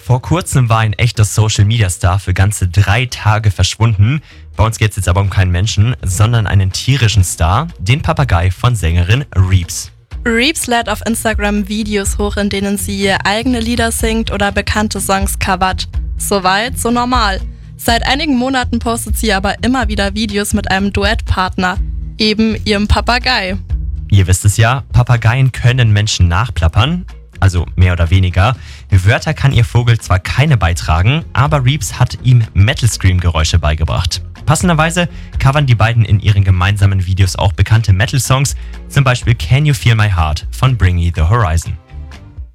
Vor kurzem war ein echter Social-Media-Star für ganze 3 Tage verschwunden. Bei uns geht es jetzt aber um keinen Menschen, sondern einen tierischen Star, den Papagei von Sängerin Reeps. Reeps lädt auf Instagram Videos hoch, in denen sie eigene Lieder singt oder bekannte Songs covert. Soweit, so normal. Seit einigen Monaten postet sie aber immer wieder Videos mit einem Duettpartner, eben ihrem Papagei. Ihr wisst es ja, Papageien können Menschen nachplappern, also mehr oder weniger. Wörter kann ihr Vogel zwar keine beitragen, aber Reeps hat ihm Metal Scream-Geräusche beigebracht. Passenderweise covern die beiden in ihren gemeinsamen Videos auch bekannte Metal-Songs, zum Beispiel Can You Feel My Heart von Bring Me The Horizon.